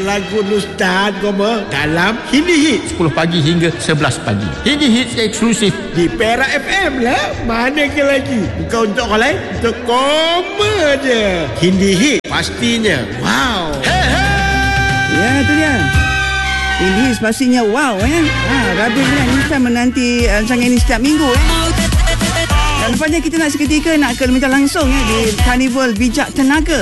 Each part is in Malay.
lagu Ustaz Goma dalam Hindi Hits 10 pagi hingga 11 pagi. Hindi Hits eksklusif di Perak FM lah. Mana ke lagi? Bukan untuk orang lain, untuk Goma je. Hindi Hits pastinya wow. Ya, itu dia. Ini pastinya wow Rabi dengan Nisa menanti rancangan ini setiap minggu Dan lepasnya kita nak seketika nak ke minta langsung di Karnival Bijak Tenaga.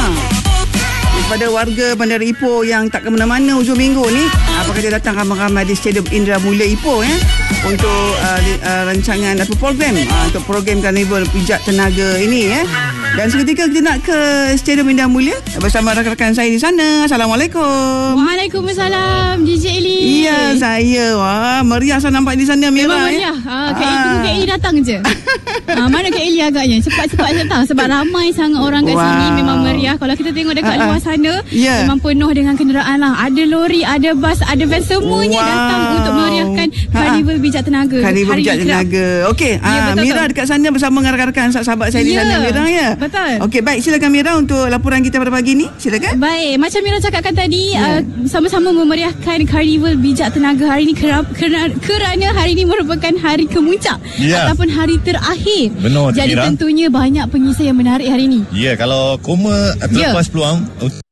Daripada warga Bandar Ipoh yang tak ke mana-mana hujung minggu ni, apa kata datang ramai-ramai di Stadium Indra Mulia Ipoh untuk rancangan atau program untuk program Karnival Bijak Tenaga ini Dan seketika kita nak ke Stadium Indra Mulia bersama rakan-rakan saya di sana. Assalamualaikum. Waalaikumsalam DJ Eli. Ya, saya. Wah, meriah saya nampak di sana Mira. Memang meriah. Kak Eli datang je. Mana Kak Eli agaknya cepat-cepat saya tahu sebab ramai sangat orang kat sini, memang meriah. Kalau kita tengok dekat luar sana memang penuh dengan kenderaan lah. Ada lori, ada bas, ada van, semuanya datang untuk meriahkan Karnival Bijak Tenaga. Karnival Bijak Tenaga. Okey, Mira dekat sana bersama dengan rakan-rakan sahabat saya di sana Mira Betul. Okey, baik, silakan Mira untuk laporan kita pada pagi ni. Silakan. Baik, macam Mira cakapkan tadi, sama-sama memeriahkan Karnival Bijak Tenaga hari ini kerana hari ini merupakan hari kemuncak ataupun hari terakhir. Benar, jadi Mira, tentunya banyak pengisi yang menarik hari ini. Ya, kalau Koma terlepas peluang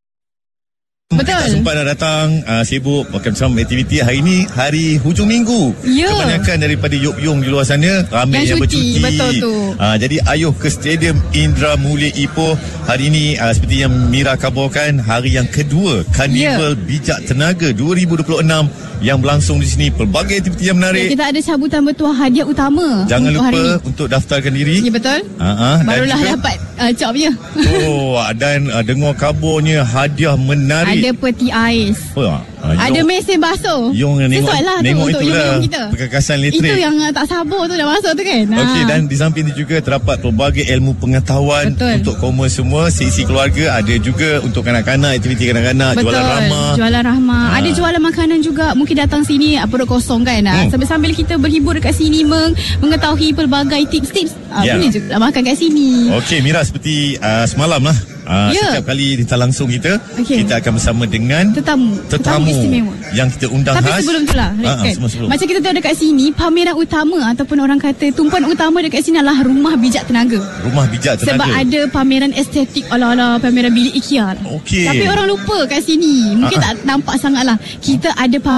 Betul. sempat nak datang sibuk macam aktiviti hari ini, hari hujung minggu. Kebanyakan daripada Yok-Yung di luar sana ramai yang bercuti. Betul tu. Jadi ayuh ke Stadium Indra Mulia Ipoh hari ini, seperti yang Mira kabarkan, hari yang kedua Karnival Bijak Tenaga 2026 yang berlangsung di sini. Pelbagai aktiviti yang menarik. Kita ada cabutan bertuah hadiah utama. Jangan untuk lupa untuk daftarkan diri. Ya, betul. Barulah dapat jobnya. Dan dengar kabarnya hadiah menarik. Ada peti ais. Ada mesin basuh. Yung nengok itu lah kita. Perkakasan elektrik. Itu yang tak sabar tu dah masuk tu kan. Okey, dan di samping itu juga terdapat pelbagai ilmu pengetahuan untuk Koma semua, sesi keluarga, ada juga untuk kanak-kanak, aktiviti kanak-kanak, jualan rahmah. Ada jualan makanan juga. Mungkin datang sini perut kosong kan. Sambil kita berhibur dekat sini, mengetahui pelbagai tips-tips. Boleh juga makan kat sini. Okey, Mira, seperti semalam lah. Setiap kali kita langsung kita akan bersama dengan tetamu istimewa yang kita undang Tapi khas. sebelum tu lah sebelum. macam kita tahu dekat sini, pameran utama ataupun orang kata tumpuan utama dekat sini adalah Rumah Bijak Tenaga. Rumah Bijak Tenaga. Sebab ada pameran estetik ala-ala pameran bilik IKEA. Tapi orang lupa kat sini, mungkin tak nampak sangat lah, kita ada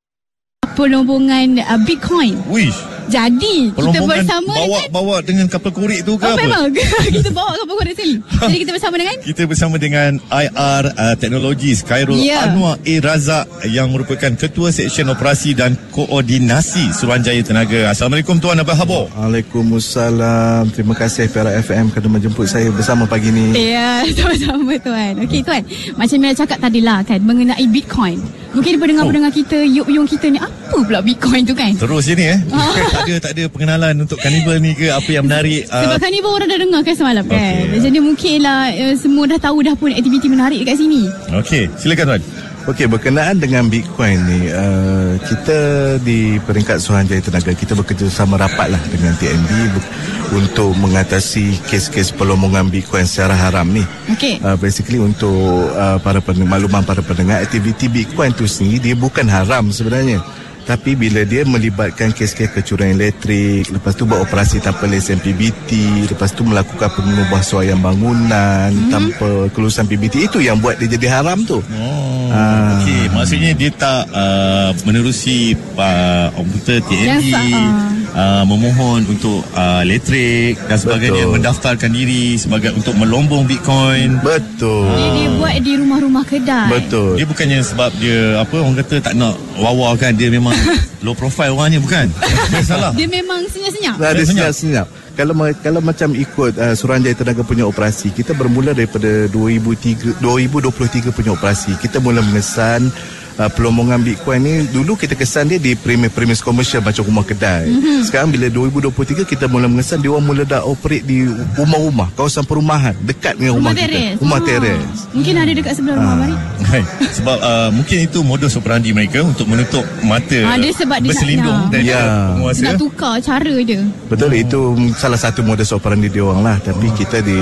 pelombongan Bitcoin. Jadi kita bersama bawa dengan kapal korek tu ke apa? Memang kita bawa kapal korek sini. Jadi kita bersama dengan IR Technologies Khairul Anwar Razak yang merupakan Ketua Seksyen Operasi dan Koordinasi Suruhanjaya Tenaga. Assalamualaikum Tuan, apa khabar? Waalaikumsalam. Terima kasih Perak FM kerana menjemput saya bersama pagi ni. Ya, sama-sama Tuan. Okey Tuan, macam Mira cakap tadi lah kan, mengenai Bitcoin. Mungkin pendengar-pendengar kita, Yok-Yung kita ni, apa pula Bitcoin tu kan? Terus je ni tak ada pengenalan untuk Karnival ni ke, apa yang menarik? Sebab Karnival orang dah dengar kan semalam kan. Jadi mungkinlah semua dah tahu dah pun aktiviti menarik dekat sini. Okey, silakan Tuan. Okey, berkenaan dengan Bitcoin ni, kita di peringkat Suruhanjaya Tenaga, kita bekerjasama rapat lah dengan TNB untuk mengatasi kes-kes pelombongan Bitcoin secara haram ni. Okey. Basically untuk makluman para pendengar, aktiviti Bitcoin tu sendiri dia bukan haram sebenarnya. Tapi bila dia melibatkan kes-kes kecurangan elektrik, lepas tu buat operasi tanpa lesen PBT, lepas tu melakukan pengubah suaian bangunan tanpa kelulusan PBT, itu yang buat dia jadi haram tu. Okey, maksudnya dia tak menerusi komputer TNB, memohon untuk elektrik dan sebagainya, mendaftarkan diri sebagai untuk melombong Bitcoin. Betul. Dia buat di rumah-rumah kedai. Betul. Dia bukannya sebab dia orang kata tak nak wawa kan, dia memang low profile orangnya, bukan? Salah. Dia memang senyap-senyap. Dia senyap-senyap. Kalau macam ikut Suruhanjaya Tenaga punya operasi, kita bermula daripada 2023 punya operasi. Kita mula mengesan pelombongan Bitcoin ni dulu kita kesan dia di premis komersial macam rumah kedai. Sekarang bila 2023 kita mula mengesan dia orang mula dah operate di rumah-rumah, kawasan perumahan dekat dengan rumah kita. Rumah teres. Mungkin ada dekat sebelah rumah Mari. Sebab mungkin itu modus operandi mereka untuk menutup mata berselindung dari penguasa. Nak tukar cara dia. Betul, itu salah satu modus operandi dia orang lah. Tapi kita di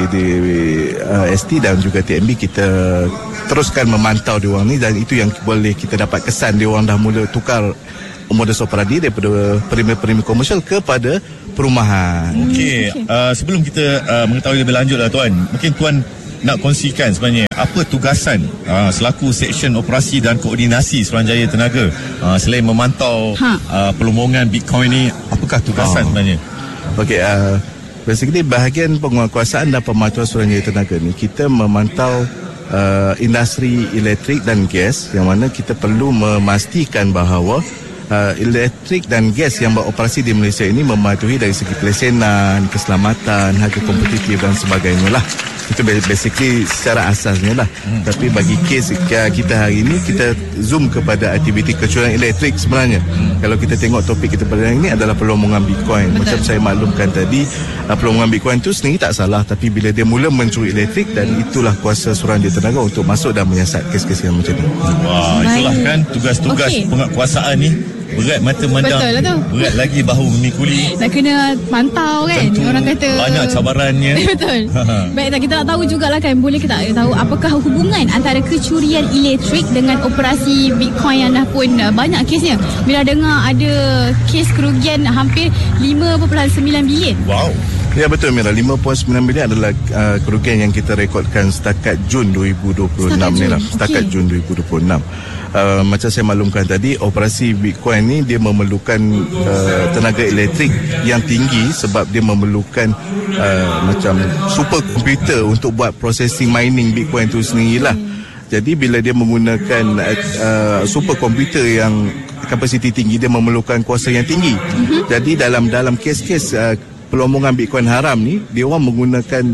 ST dan juga TMB kita teruskan memantau dia orang ni, dan itu yang boleh kita dapat kesan dia orang dah mula tukar modus operandi daripada premi komersial kepada perumahan. Okey, sebelum kita mengetahui lebih lanjut lah Tuan, mungkin Tuan nak kongsikan sebenarnya apa tugasan selaku Seksyen Operasi dan Koordinasi Suruhanjaya Tenaga selain memantau pelombongan Bitcoin ni, apakah tugasan sebenarnya? Okey, basically bahagian penguatkuasaan dan pemantauan Suruhanjaya Tenaga ni kita memantau industri elektrik dan gas, yang mana kita perlu memastikan bahawa elektrik dan gas yang beroperasi di Malaysia ini mematuhi dari segi pelesenan, keselamatan, harga kompetitif dan sebagainya lah. Itu basically secara asasnya lah. Tapi bagi kes kita hari ini, kita zoom kepada aktiviti kecurian elektrik sebenarnya. Kalau kita tengok topik kita pada hari ini adalah pelombongan Bitcoin. Macam saya maklumkan tadi, pelombongan Bitcoin itu sendiri tak salah, tapi bila dia mula mencuri elektrik, dan itulah kuasa Suruhanjaya Tenaga untuk masuk dan menyiasat kes-kes yang macam ni. Wah, itulah kan tugas-tugas penguatkuasaan ni. Berat mata memandang, berat lagi bahu memikuli. Nak kena pantau kan. Tentu orang kata banyak cabarannya. Betul. Baik, kita nak tahu jugalah kan, boleh kita tahu apakah hubungan antara kecurian elektrik dengan operasi Bitcoin yang dah pun banyak kesnya. Bila dengar ada kes kerugian hampir 5.9 bilion. Wow. Ya, betul Mira, 5.9 bilion adalah kerugian yang kita rekodkan setakat Jun 2026 ni lah. Setakat Jun 2026. Macam saya maklumkan tadi, operasi Bitcoin ni dia memerlukan tenaga elektrik yang tinggi, sebab dia memerlukan macam superkomputer untuk buat processing mining Bitcoin tu sendirilah. Jadi bila dia menggunakan superkomputer yang kapasiti tinggi, dia memerlukan kuasa yang tinggi. Jadi dalam kes-kes pelombongan Bitcoin haram ni, dia orang menggunakan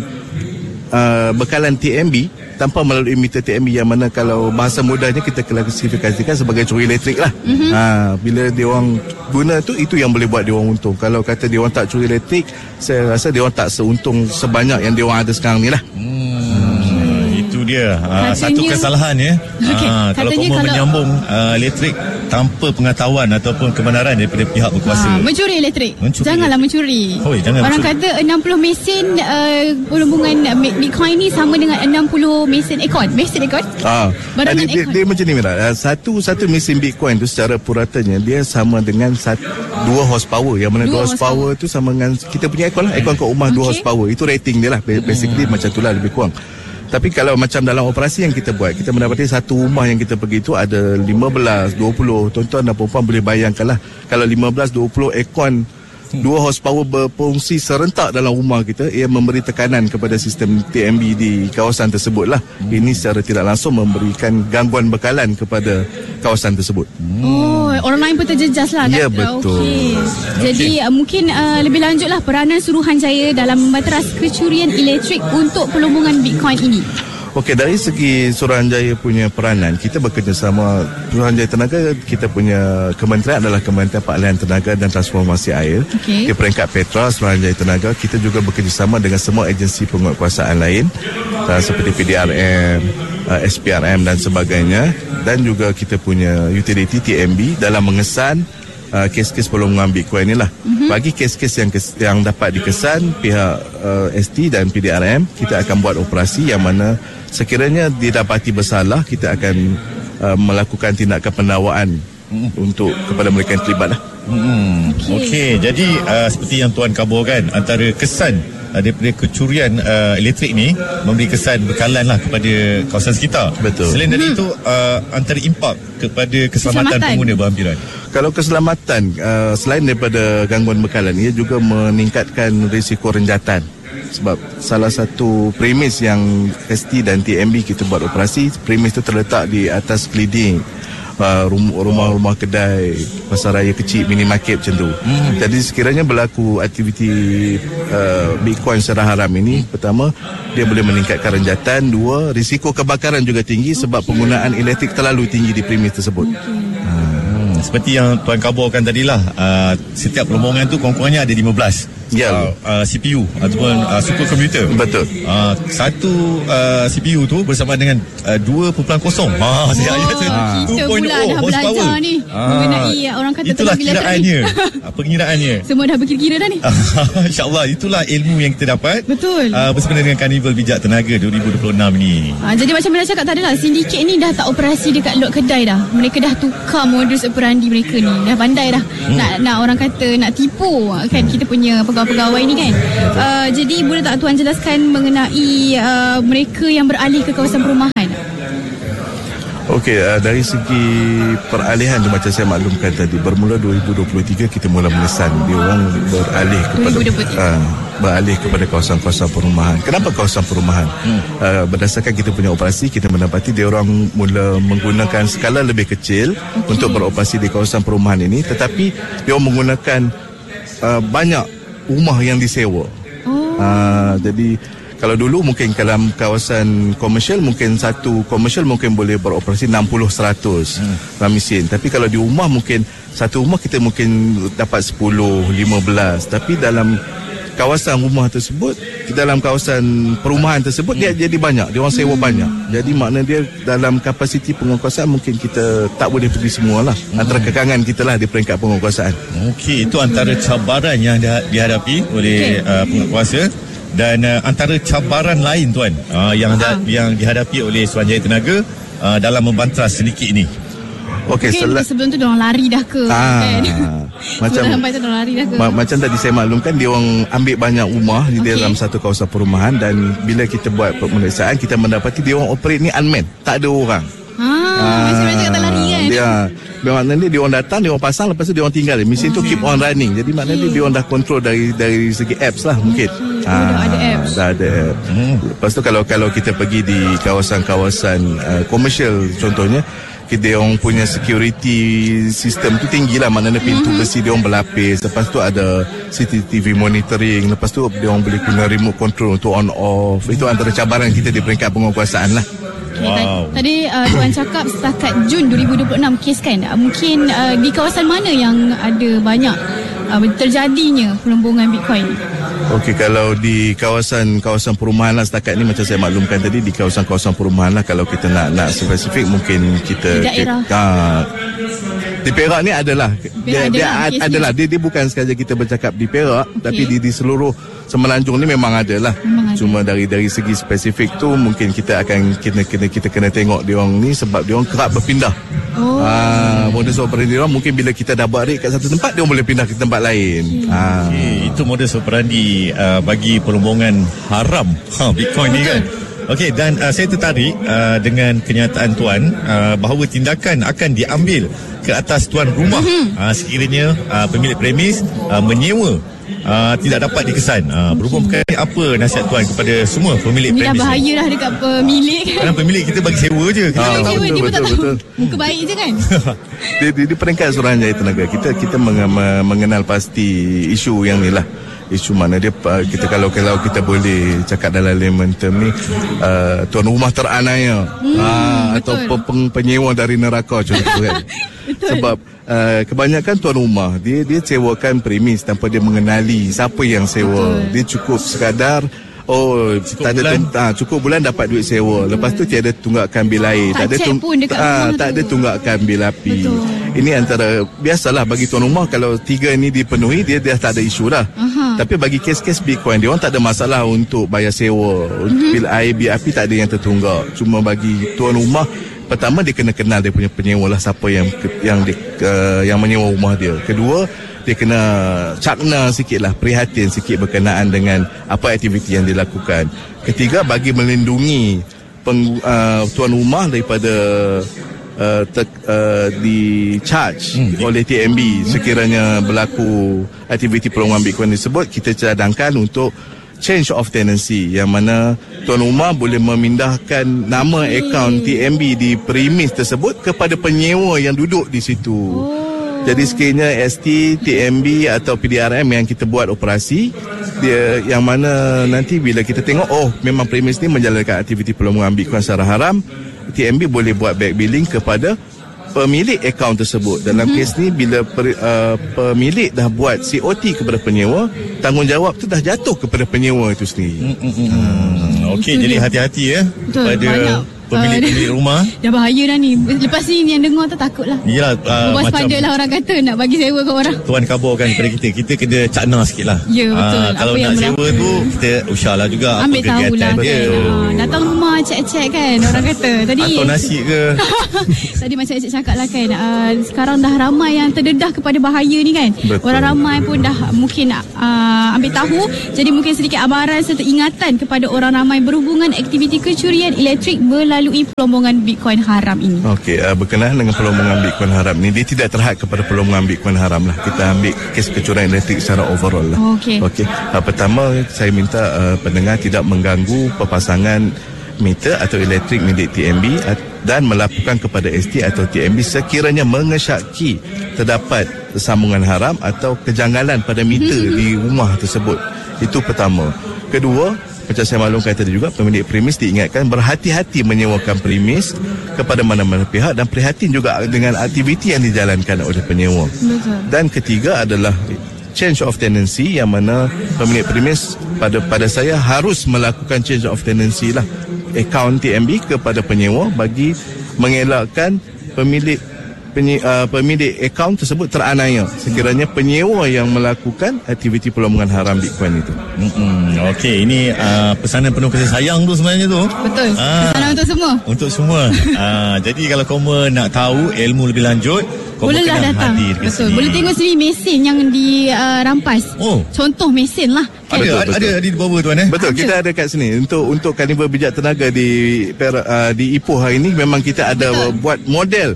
bekalan TMB tanpa melalui meter TMB, yang mana kalau bahasa mudahnya kita klasifikasikan sebagai curi elektrik lah. Bila dia orang guna tu, itu yang boleh buat dia orang untung. Kalau kata dia orang tak curi elektrik, saya rasa dia orang tak seuntung sebanyak yang dia orang ada sekarang ni lah. Itu dia satu kesalahan ya. Kalau kamu menyambung elektrik tanpa pengetahuan ataupun kebenaran daripada pihak berkuasa. Mencuri elektrik. Janganlah mencuri. Jangan orang kata 60 mesin pelombongan Bitcoin ni sama dengan 60 mesin Ekon. Mesin Ekon? Dia macam ni Mira. Satu mesin Bitcoin tu secara puratannya dia sama dengan 2 horsepower. Yang mana 2 horsepower tu sama dengan kita punya Ekon lah. Ekon kat rumah 2 horsepower. Itu rating dia lah. Basically macam tu lah, lebih kurang. Tapi kalau macam dalam operasi yang kita buat, kita mendapati satu rumah yang kita pergi itu ada 15, 20. Tuan-tuan dan perempuan boleh bayangkan lah. Kalau 15, 20 Ekon 2 horsepower berfungsi serentak dalam rumah kita, ia memberi tekanan kepada sistem TMB di kawasan tersebut lah. Ini secara tidak langsung memberikan gangguan bekalan kepada kawasan tersebut. Orang lain pun terjejas lah. Ya, betul. Jadi mungkin lebih lanjut lah peranan Suruhanjaya dalam membateras kecurian elektrik untuk pelombongan Bitcoin ini. Okey, dari segi Suruhanjaya punya peranan, kita bekerjasama Suruhanjaya Tenaga, kita punya kementerian adalah Kementerian Peralihan Tenaga dan Transformasi Air. Di peringkat Petra, Suruhanjaya Tenaga, kita juga bekerjasama dengan semua agensi penguatkuasaan lain seperti PDRM, SPRM dan sebagainya, dan juga kita punya utility TMB dalam mengesan kes-kes pelombongan Bitcoin ni lah. Bagi kes-kes yang dapat dikesan, pihak ST dan PDRM, kita akan buat operasi yang mana sekiranya didapati bersalah, kita akan melakukan tindakan pendakwaan untuk kepada mereka yang terlibat lah. Okey, jadi seperti yang Tuan kabarkan, antara kesan daripada kecurian elektrik ni memberi kesan bekalan lah kepada kawasan sekitar. Betul. Selain dari itu, antara impak kepada keselamatan pengguna berhampiran. Kalau keselamatan, selain daripada gangguan bekalan, ia juga meningkatkan risiko renjatan. Sebab salah satu premis yang ST dan TMB kita buat operasi, premis itu terletak di atas gliding rumah-rumah kedai, pasar raya kecil, minimarket macam tu. Jadi sekiranya berlaku aktiviti Bitcoin secara haram ini, pertama dia boleh meningkatkan renjatan, dua risiko kebakaran juga tinggi sebab penggunaan elektrik terlalu tinggi di premis tersebut. Seperti yang Tuan kabarkan tadilah, setiap rombongan tu kurang-kurangnya ada 15 CPU ataupun superkomputer. Betul. Satu CPU tu bersama dengan 2.0. Saya kita pula dah belajar ni mengenai orang kata itulah kiraannya. Pengiraannya semua dah berkira-kira dah ni. InsyaAllah itulah ilmu yang kita dapat. Betul. Bersama dengan Karnival Bijak Tenaga 2026 ni. Jadi macam mana cakap tadi lah, sindiket ni dah tak operasi dekat lot kedai dah. Mereka dah tukar modus operandi mereka ni. Dah pandai dah. Nak orang kata nak tipu kan kita punya pegawai ni kan. Jadi boleh tak Tuan jelaskan mengenai mereka yang beralih ke kawasan perumahan? Okey, dari segi peralihan tu macam saya maklumkan tadi, bermula 2023 kita mula mengesan dia orang beralih kepada kawasan-kawasan perumahan. Kenapa kawasan perumahan? Berdasarkan kita punya operasi, kita mendapati dia orang mula menggunakan skala lebih kecil untuk beroperasi di kawasan perumahan ini, tetapi dia orang menggunakan banyak rumah yang disewa. Jadi kalau dulu mungkin dalam kawasan komersial, mungkin satu komersial mungkin boleh beroperasi 60-100 mesin. Tapi kalau di rumah mungkin satu rumah kita mungkin dapat 10-15. Tapi dalam kawasan rumah tersebut, dalam kawasan perumahan tersebut, dia jadi banyak. Dia orang sewa banyak. Jadi makna dia dalam kapasiti penguasaan mungkin kita tak boleh pergi semualah. Antara kekangan kita lah di peringkat penguasaan. Okey, itu antara cabaran yang dihadapi oleh penguasa. Dan antara cabaran lain Tuan yang dihadapi oleh Suruhanjaya Tenaga dalam membantras sindiket ini. Okey, sebelum tu diorang lari dah ke kan? Macam sampai tu lari dah ke? Macam tadi saya maklumkan, dia orang ambil banyak rumah di dalam satu kawasan perumahan, dan bila kita buat pemeriksaan kita mendapati dia orang operate ni unmanned, tak ada orang. Macam kata lari kan? Maknanya dia orang datang, dia orang pasang, lepas tu dia orang tinggal. Mesin tu keep on running. Jadi maknanya dia orang dah control dari segi apps lah mungkin. Dah ada apps. Dah ada apps. Lepas tu kalau kita pergi di kawasan-kawasan komersial contohnya, dia orang punya security system tu tinggi lah. Maknanya pintu besi dia orang berlapis. Lepas tu ada CCTV monitoring. Lepas tu dia orang boleh guna remote control untuk on off. Itu antara cabaran kita di peringkat penguasaan lah. Tadi Tuan cakap setakat Jun 2026 kes kan. Mungkin di kawasan mana yang ada banyak terjadinya perombongan Bitcoin? Okey, kalau di kawasan perumahan lah setakat ni, macam saya maklumkan tadi, di kawasan-kawasan perumahan lah. Kalau kita nak spesifik, mungkin kita di daerah di Perak ni adalah dia bukan sekadar kita bercakap di Perak, tapi di seluruh Semenanjung ni memang ada lah. Cuma dari segi spesifik tu mungkin kita akan kita kena tengok dia orang ni, sebab dia orang kerap berpindah. Modus operandi dia orang, mungkin bila kita dah buat raid kat satu tempat, dia orang boleh pindah ke tempat lain. Itu modus operandi bagi perombongan haram Bitcoin ni kan. Okey, dan saya tertarik dengan kenyataan Tuan bahawa tindakan akan diambil ke atas tuan rumah sekiranya pemilik premis menyewa tidak dapat dikesan. Berhubung perkara ni, apa nasihat Tuan kepada semua pemilik premis? Ini dah bahaya dah dekat pemilik. Kerana pemilik kita bagi sewa je. Betul. Muka baik je kan. Di peringkat Suruhanjaya Tenaga kita mengenal pasti isu yang ni lah. Isu mana dia, kita kalau kita boleh cakap dalam layman term ni, tuan rumah teranaya atau penyewa dari neraka contoh kan. Sebab kebanyakan tuan rumah dia sewakan premis tanpa dia mengenali siapa yang sewa. Dia cukup sekadar cukup bulan dapat duit sewa. Lepas tu tiada tunggakan bil air, tak ada tunggakan bil api. Ini antara biasalah bagi tuan rumah. Kalau tiga ni dipenuhi, dia dah tak ada isu dah. Tapi bagi kes-kes Bitcoin, dia orang tak ada masalah untuk bayar sewa. Bil air, bil api tak ada yang tertunggak. Cuma bagi tuan rumah, pertama dia kena kenal dia punya penyewa lah, siapa yang menyewa rumah dia. Kedua, dia kena cakna sikit lah, prihatin sikit berkenaan dengan apa aktiviti yang dilakukan. Ketiga, bagi melindungi tuan rumah daripada di charge oleh TNB sekiranya berlaku aktiviti perombongan Bitcoin tersebut, kita cadangkan untuk change of tenancy, yang mana tuan rumah boleh memindahkan nama akaun TMB di premis tersebut kepada penyewa yang duduk di situ. Jadi sekiranya ST, TMB atau PDRM yang kita buat operasi, dia yang mana nanti bila kita tengok memang premis ni menjalankan aktiviti pelongongan Bitcoin secara haram, TMB boleh buat back billing kepada pemilik akaun tersebut. Dalam kes ni bila pemilik dah buat COT kepada penyewa, tanggungjawab tu dah jatuh kepada penyewa itu sendiri. Okey, jadi hati-hati ya kepada pemilik rumah. Dah bahaya dah ni. Lepas ni yang dengar tu takut lah. Yalah, waspada lah orang kata nak bagi sewa ke orang. Tuan kabarkan kepada kita kena cakna sikit lah. Ya, betul. Kalau nak sewa tu, kita usahlah juga ambil tahu lah dia. Datang rumah cek-cek kan orang kata. Tadi atau nasi ke. Tadi macam Encik cakap lah kan, sekarang dah ramai yang terdedah kepada bahaya ni kan. Betul. Orang ramai pun dah mungkin ambil tahu. Jadi mungkin sedikit amaran serta ingatan kepada orang ramai berhubungan aktiviti kecurian elektrik melalui pelombongan Bitcoin haram ini. Okey, berkenaan dengan pelombongan Bitcoin haram ni, dia tidak terhad kepada pelombongan Bitcoin haram lah. Kita ambil kes kecurian elektrik secara overall lah. Okey. Pertama, saya minta pendengar tidak mengganggu perpasangan meter atau elektrik milik TMB dan melaporkan kepada ST atau TMB sekiranya mengesyaki terdapat sambungan haram atau kejanggalan pada meter di rumah tersebut. Itu pertama. Kedua, macam saya maklumkan tadi juga, pemilik premis diingatkan berhati-hati menyewakan premis kepada mana-mana pihak dan prihatin juga dengan aktiviti yang dijalankan oleh penyewa. Betul. Dan ketiga adalah change of tenancy, yang mana pemilik premis pada saya harus melakukan change of tenancy lah akaun TMB kepada penyewa bagi mengelakkan pemilik akaun tersebut teranaya sekiranya penyewa yang melakukan aktiviti pelombongan haram Bitcoin itu. Okey, ini pesanan penuh kasih sayang tu sebenarnya tu. Betul. Pesanan untuk semua. Untuk semua. Jadi kalau kamu nak tahu ilmu lebih lanjut, bolehlah datang. Betul. Boleh tengok sini mesin yang dirampas. Contoh mesin lah. Ada di bawah tuan Betul, kita ada kat sini untuk Carnival Bijak Tenaga di Ipoh hari ini memang kita ada buat model.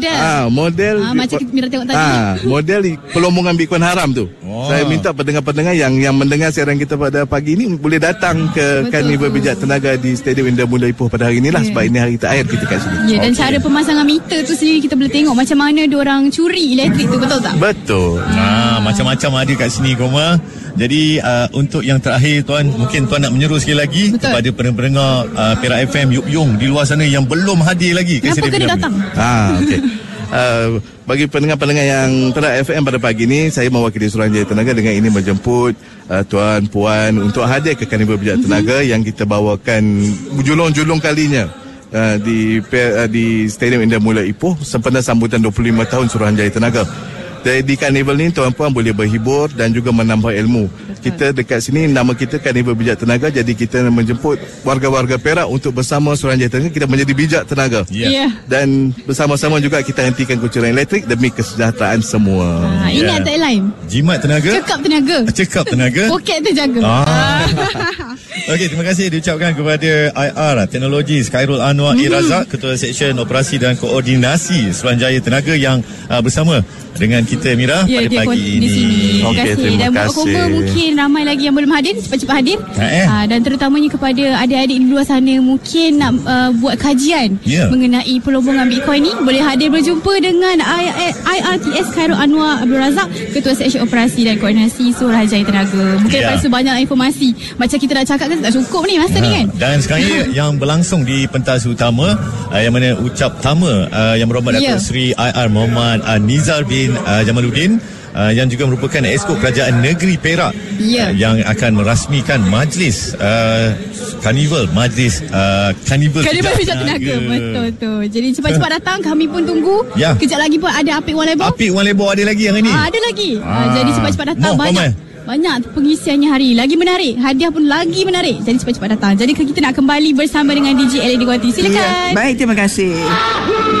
Macam kita tengok tadi. Model pelombongan Bitcoin haram tu. Saya minta pendengar-pendengar yang mendengar siaran kita pada pagi ini boleh datang ke Carnival Bijak Tenaga di Stadium Indah Mula Ipoh pada hari inilah sebab ini hari terakhir kita kat sini. Dan cara pemasangan meter tu sendiri kita boleh tengok macam mana diorang curi elektrik tu, betul tak? Betul. Macam-macam ada kat sini Koma. Jadi untuk yang terakhir tuan, mungkin tuan nak menyeru sekali lagi kepada pendengar Perak FM Yuk Yung di luar sana yang belum hadir lagi. Kenapa kena datang? Okey. Bagi pendengar-pendengar yang Perak FM pada pagi ni, saya mewakili Suruhanjaya Tenaga dengan ini menjemput tuan puan untuk hadir ke Carnival Bijak Tenaga yang kita bawakan julung-julung kalinya di Stadium Indah Mula Ipoh sempena sambutan 25 tahun Suruhanjaya Tenaga. Di Carnival ni tuan-puan boleh berhibur dan juga menambah ilmu. Kita dekat sini nama kita Carnival Bijak Tenaga, jadi kita menjemput warga-warga Perak untuk bersama Suruhanjaya Tenaga kita menjadi bijak tenaga. Dan bersama-sama juga kita hentikan kecurian elektrik demi kesejahteraan semua. Ingat tagline. Jimat tenaga, cekap tenaga, poket terjaga. Okey, terima kasih diucapkan kepada IR Teknologi Khairul Anwar Razak, Ketua Seksyen Operasi dan Koordinasi Suruhanjaya Tenaga yang bersama dengan kita Mira pada pagi ini. Okey, terima kasih. Dan mungkin ramai lagi yang belum hadir, cepat-cepat hadir. Dan terutamanya kepada adik-adik di luar sana mungkin nak buat kajian mengenai pelombongan Bitcoin ni, boleh hadir berjumpa dengan IRTS Khairul Anwar Abdul Razak, Ketua Seksyen Operasi dan Koordinasi Suruhanjaya Tenaga. Mungkin lepas tu banyak informasi. Macam kita nak cakap kan tak cukup ni masa ni kan. Dan sekarang yang berlangsung di pentas utama yang mana ucap pertama yang berhormat Datuk Seri IR Muhammad Nizar bin Jamaluddin yang juga merupakan Esko Kerajaan Negeri Perak yang akan merasmikan majlis Carnival Bijak Tenaga. Betul tu. Jadi cepat-cepat datang, kami pun tunggu. Kejap lagi pun ada Apik Wan Lebor. Ada lagi yang ini. Ada lagi. Jadi cepat-cepat datang. Banyak pengisiannya hari lagi menarik, hadiah pun lagi menarik. Jadi cepat-cepat datang. Jadi kita nak kembali bersama dengan DJ LED Guati. Silakan. Baik, terima kasih.